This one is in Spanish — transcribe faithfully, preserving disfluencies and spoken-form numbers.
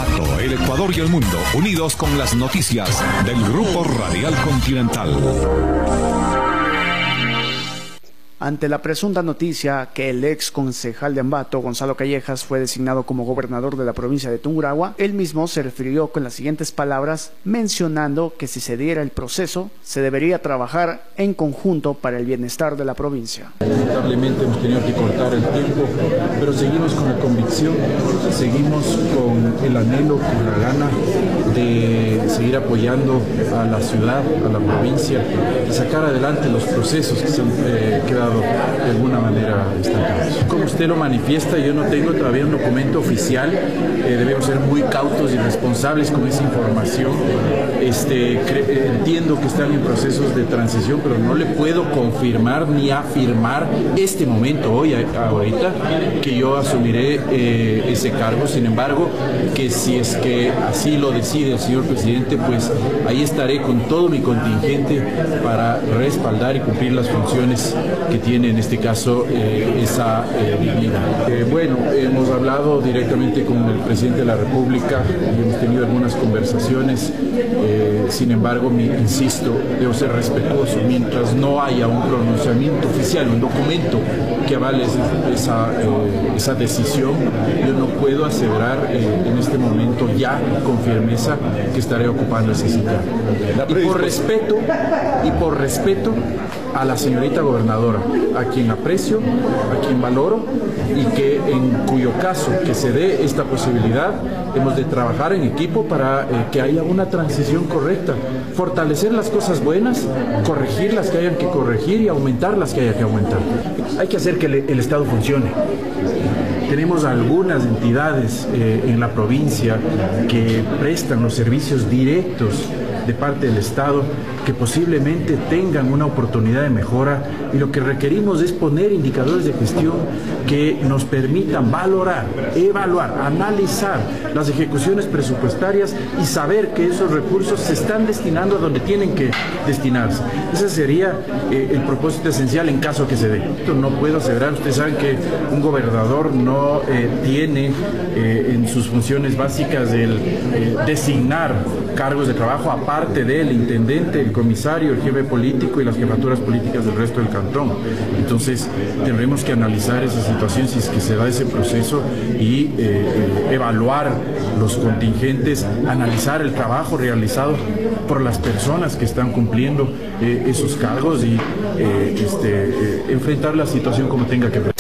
Ambato, el Ecuador y el mundo, unidos con las noticias del Grupo Radial Continental. Ante la presunta noticia que el ex concejal de Ambato, Gonzalo Callejas, fue designado como gobernador de la provincia de Tungurahua, él mismo se refirió con las siguientes palabras, mencionando que si se diera el proceso, se debería trabajar en conjunto para el bienestar de la provincia. Lamentablemente hemos tenido que cortar el tiempo, pero seguimos con la convicción, seguimos con el anhelo, con la gana de seguir apoyando a la ciudad, a la provincia y sacar adelante los procesos que se han eh, quedado de alguna manera estancados. Como usted lo manifiesta, yo no tengo todavía un documento oficial, eh, debemos ser muy cautos y responsables con esa información. Este, entiendo que están en procesos de transición, pero no le puedo confirmar ni afirmar este momento, hoy, ahorita, que yo asumiré eh, ese cargo. Sin embargo, que si es que así lo decide el señor presidente, pues ahí estaré con todo mi contingente para respaldar y cumplir las funciones que tiene en este caso eh, esa eh, dignidad. Eh, bueno, hemos hablado directamente con el presidente de la República y hemos tenido algunas conversaciones. Eh, sin embargo, mi, insisto, debo ser respetuoso. Mientras no haya un pronunciamiento oficial, un documento que avale esa, eh, esa decisión, yo no puedo aseverar eh, en este momento ya con firmeza que estaré ocupando ese sitio. Y por respeto, y por respeto a la señorita gobernadora, a quien aprecio, a quien valoro y que en cuyo caso que se dé esta posibilidad hemos de trabajar en equipo para eh, que haya una transición correcta, fortalecer las cosas buenas, corregir las que hayan que corregir y aumentar las que haya que aumentar. Hay que hacer que el, el Estado funcione. Tenemos algunas entidades eh, en la provincia que prestan los servicios directos de parte del Estado que posiblemente tengan una oportunidad de mejora, y lo que requerimos es poner indicadores de gestión que nos permitan valorar, evaluar, analizar las ejecuciones presupuestarias y saber que esos recursos se están destinando a donde tienen que destinarse. Ese sería eh, el propósito esencial en caso que se dé. Esto no puedo aseverar. Ustedes saben que un gobernador no eh, tiene eh, en sus funciones básicas el eh, designar cargos de trabajo aparte del intendente, el comisario, el jefe político y las jefaturas políticas del resto del cantón. Entonces tendremos que analizar esa situación si es que se da ese proceso y eh, eh, evaluar los contingentes, analizar el trabajo realizado por las personas que están cumpliendo eh, esos cargos y eh, este, eh, enfrentar la situación como tenga que ver.